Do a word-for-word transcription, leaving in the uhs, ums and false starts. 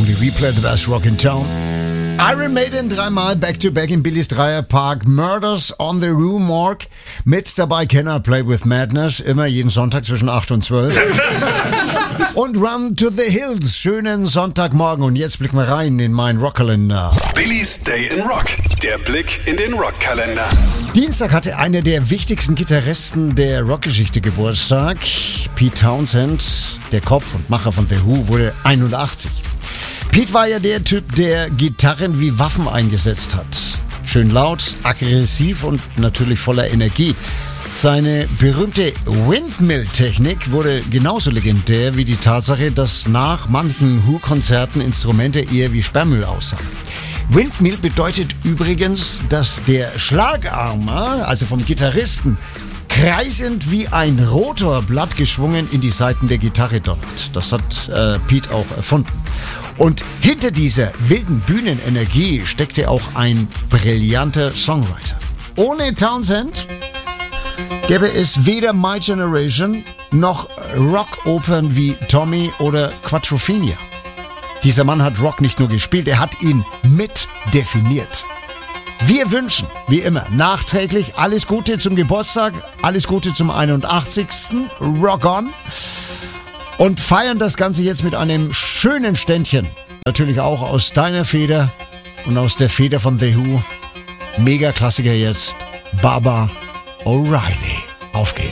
Song, die We Play the Best Rock in Town. Iron Maiden dreimal Back-to-Back in Billys Dreierpark. Murders on the Rue Morgue. Mit dabei Kenner Play with Madness. Immer jeden Sonntag zwischen acht und zwölf. Und Run to the Hills. Schönen Sonntagmorgen. Und jetzt blicken wir rein in meinen Rockkalender. Billys Day in Rock. Der Blick in den Rockkalender. Dienstag hatte einer der wichtigsten Gitarristen der Rockgeschichte Geburtstag. Pete Townshend, der Kopf und Macher von The Who, wurde einundachtzig. Pete war ja der Typ, der Gitarren wie Waffen eingesetzt hat. Schön laut, aggressiv und natürlich voller Energie. Seine berühmte Windmill-Technik wurde genauso legendär wie die Tatsache, dass nach manchen Who-Konzerten Instrumente eher wie Sperrmüll aussahen. Windmill bedeutet übrigens, dass der Schlagarmer, also vom Gitarristen, kreisend wie ein Rotorblatt geschwungen in die Saiten der Gitarre donnert. Das hat äh, Pete auch erfunden. Und hinter dieser wilden Bühnenenergie steckte auch ein brillanter Songwriter. Ohne Townshend gäbe es weder My Generation noch Rockopern wie Tommy oder Quadrophenia. Dieser Mann hat Rock nicht nur gespielt, er hat ihn mit definiert. Wir wünschen, wie immer, nachträglich alles Gute zum Geburtstag, alles Gute zum einundachtzigsten Rock on! Und feiern das Ganze jetzt mit einem schönen Ständchen. Natürlich auch aus deiner Feder und aus der Feder von The Who. Mega-Klassiker jetzt, Baba O'Reilly. Auf geht's.